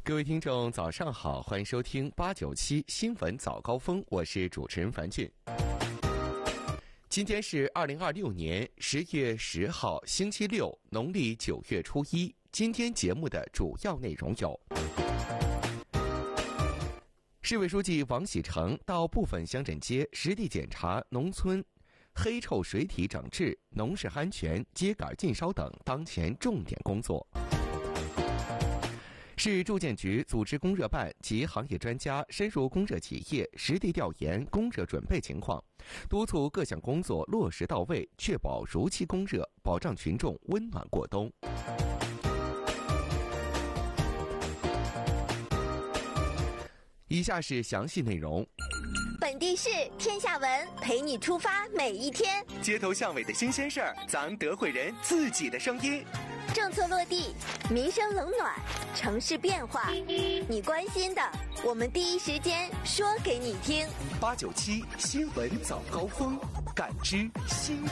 各位听众早上好，欢迎收听897新闻早高峰，我是主持人樊俊。今天是2026年10月10号星期六，农历9月初一。今天节目的主要内容有：市委书记王喜成到部分乡镇街实地检查农村黑臭水体整治、农事安全、秸秆禁烧等当前重点工作。市住建局组织供热办及行业专家深入供热企业实地调研供热准备情况，督促各项工作落实到位，确保如期供热，保障群众温暖过冬。以下是详细内容。 本地事天下闻，陪你出发每一天。 街头巷尾的新鲜事儿，咱德惠人自己的声音。 政策落地，民生冷暖，城市变化，你关心的，我们第一时间说给你听。 897新闻早高峰，感知新